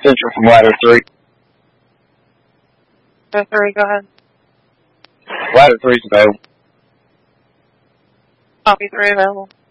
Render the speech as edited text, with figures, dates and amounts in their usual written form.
Central from ladder 3. Ladder 3, go ahead. Ladder 3's available. Copy 3 available.